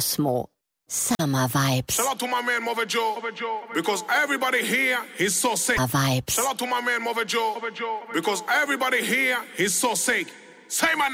Cosmo. Summer vibes. Shout out to my man Mother Joe, because everybody here is so sick. Vibes. Shout out to my man Mother Joe, because everybody here is so sick. Say my name.